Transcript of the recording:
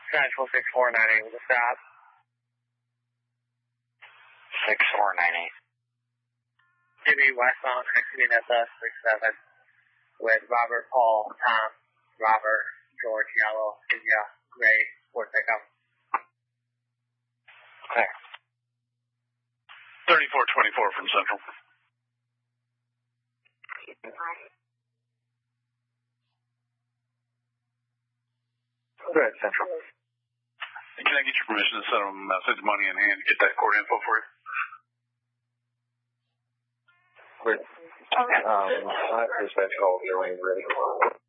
Central 6498 with a stop. 6498. Jimmy westbound exiting at the 67 with Robert, Paul, Tom, Robert, George, Yellow, India, Gray, Ford pickup. Okay. 3424 from Central. Go ahead, Central. Can I get your permission to send them message money in hand to get that court info for you? Great. Dispatch call, you're ready.